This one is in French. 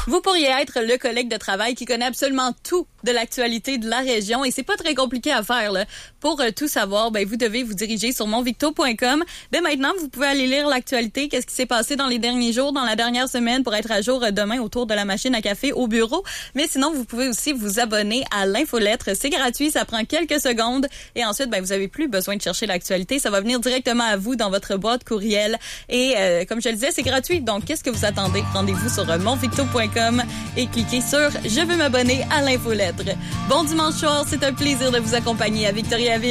Vous pourriez être le collègue de travail qui connaît absolument tout de l'actualité de la région et c'est pas très compliqué à faire là. Pour tout savoir, vous devez vous diriger sur monvicto.com. Dès maintenant, vous pouvez aller lire l'actualité, qu'est-ce qui s'est passé dans les derniers jours, dans la dernière semaine pour être à jour demain autour de la machine à café au bureau. Mais sinon, vous pouvez aussi vous abonner à l'infolettre. C'est gratuit, ça prend quelques secondes et ensuite, vous avez plus besoin de chercher l'actualité. Ça va venir directement à vous dans votre boîte courriel et comme je le disais, c'est gratuit. Donc, qu'est-ce que vous attendez? Rendez-vous sur monvicto.com et cliquez sur « Je veux m'abonner à l'infolettre ». Bon dimanche soir, c'est un plaisir de vous accompagner à Victoriaville.